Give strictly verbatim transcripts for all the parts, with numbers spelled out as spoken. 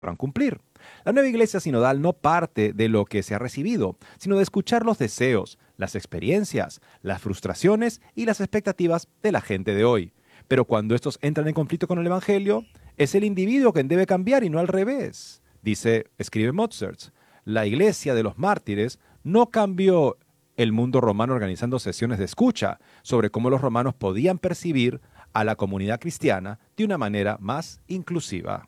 podrán cumplir. La nueva iglesia sinodal no parte de lo que se ha recibido, sino de escuchar los deseos, las experiencias, las frustraciones y las expectativas de la gente de hoy. Pero cuando estos entran en conflicto con el Evangelio, es el individuo quien debe cambiar y no al revés. Dice, escribe Mozart, la iglesia de los mártires no cambió el mundo romano organizando sesiones de escucha sobre cómo los romanos podían percibir a la comunidad cristiana de una manera más inclusiva.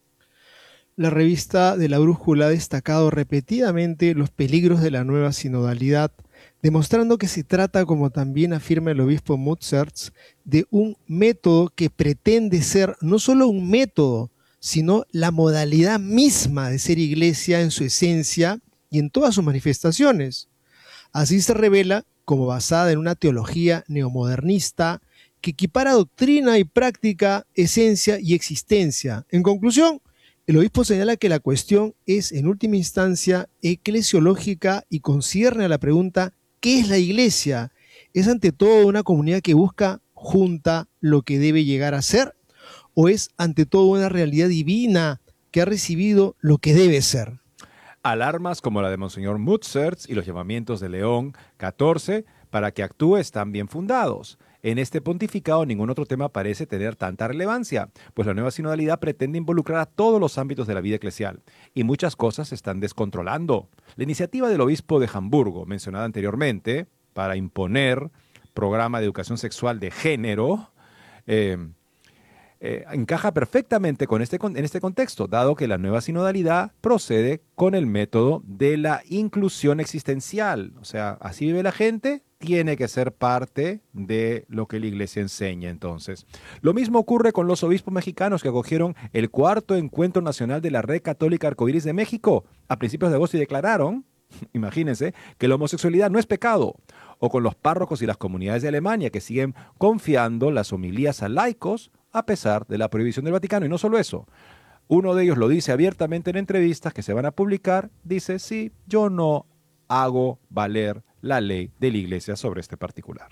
La revista de la Brújula ha destacado repetidamente los peligros de la nueva sinodalidad, demostrando que se trata, como también afirma el obispo Mozart, de un método que pretende ser no solo un método, sino la modalidad misma de ser iglesia en su esencia y en todas sus manifestaciones. Así se revela como basada en una teología neomodernista que equipara doctrina y práctica, esencia y existencia. En conclusión, el obispo señala que la cuestión es, en última instancia, eclesiológica y concierne a la pregunta ¿qué es la iglesia? ¿Es ante todo una comunidad que busca junta lo que debe llegar a ser? ¿O es ante todo una realidad divina que ha recibido lo que debe ser? Alarmas como la de Monseñor Mozart y los llamamientos de León catorce para que actúe están bien fundados. En este pontificado ningún otro tema parece tener tanta relevancia, pues la nueva sinodalidad pretende involucrar a todos los ámbitos de la vida eclesial, y muchas cosas se están descontrolando. La iniciativa del obispo de Hamburgo, mencionada anteriormente, para imponer programa de educación sexual de género, eh, Eh, encaja perfectamente con este, en este contexto, dado que la nueva sinodalidad procede con el método de la inclusión existencial. O sea, así vive la gente, tiene que ser parte de lo que la iglesia enseña entonces. Lo mismo ocurre con los obispos mexicanos que acogieron el cuarto encuentro nacional de la Red Católica Arcoíris de México a principios de agosto y declararon, imagínense, que la homosexualidad no es pecado. O con los párrocos y las comunidades de Alemania que siguen confiando las homilías a laicos a pesar de la prohibición del Vaticano. Y no solo eso, uno de ellos lo dice abiertamente en entrevistas que se van a publicar, dice, sí, yo no hago valer la ley de la iglesia sobre este particular.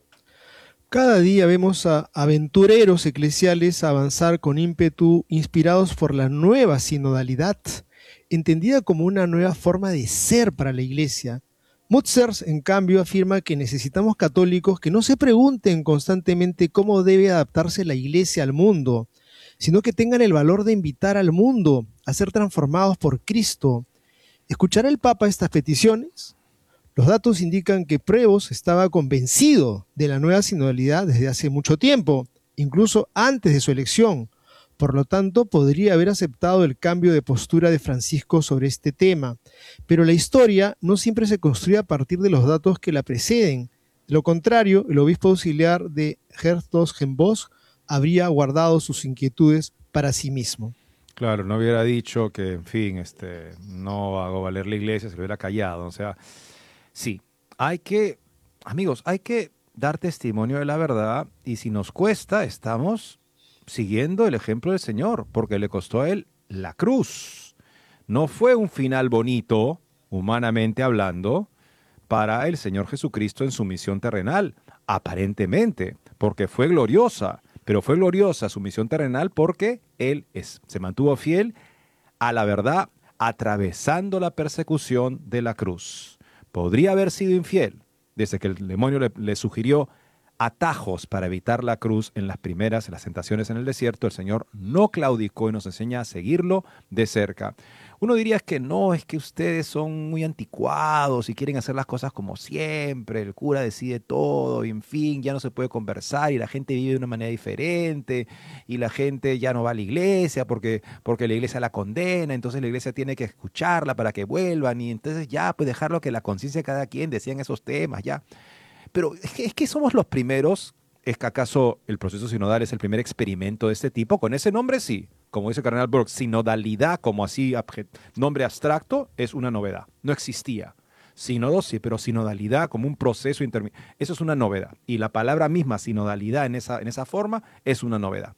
Cada día vemos a aventureros eclesiales avanzar con ímpetu, inspirados por la nueva sinodalidad, entendida como una nueva forma de ser para la iglesia. Mozart, en cambio, afirma que necesitamos católicos que no se pregunten constantemente cómo debe adaptarse la iglesia al mundo, sino que tengan el valor de invitar al mundo a ser transformados por Cristo. ¿Escuchará el Papa estas peticiones? Los datos indican que Prevost estaba convencido de la nueva sinodalidad desde hace mucho tiempo, incluso antes de su elección. Por lo tanto, podría haber aceptado el cambio de postura de Francisco sobre este tema. Pero la historia no siempre se construye a partir de los datos que la preceden. De lo contrario, el obispo auxiliar de Herzogenaurach habría guardado sus inquietudes para sí mismo. Claro, no hubiera dicho que, en fin, este, no hago valer la iglesia, se lo hubiera callado. O sea, sí, hay que, amigos, hay que dar testimonio de la verdad y si nos cuesta, estamos siguiendo el ejemplo del Señor, porque le costó a él la cruz. No fue un final bonito, humanamente hablando, para el Señor Jesucristo en su misión terrenal, aparentemente, porque fue gloriosa, pero fue gloriosa su misión terrenal porque él es, se mantuvo fiel a la verdad, atravesando la persecución de la cruz. Podría haber sido infiel, desde que el demonio le, le sugirió atajos para evitar la cruz en las primeras, en las tentaciones en el desierto. El Señor no claudicó y nos enseña a seguirlo de cerca. Uno diría que no, es que ustedes son muy anticuados y quieren hacer las cosas como siempre, el cura decide todo y en fin, ya no se puede conversar y la gente vive de una manera diferente y la gente ya no va a la iglesia porque, porque la iglesia la condena, entonces la iglesia tiene que escucharla para que vuelvan y entonces ya, pues dejarlo que la conciencia de cada quien decían esos temas, ya. Pero es que, es que somos los primeros, ¿es que acaso el proceso sinodal es el primer experimento de este tipo? Con ese nombre sí, como dice el cardenal Brooks, sinodalidad como así, nombre abstracto, es una novedad, no existía. Sínodo sí, pero sinodalidad como un proceso intermedio, eso es una novedad. Y la palabra misma, sinodalidad en esa, en esa forma, es una novedad.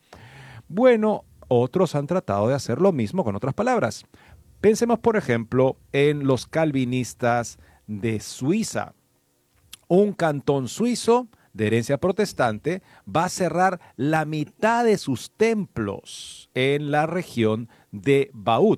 Bueno, otros han tratado de hacer lo mismo con otras palabras. Pensemos, por ejemplo, en los calvinistas de Suiza. Un cantón suizo de herencia protestante, va a cerrar la mitad de sus templos en la región de Baud.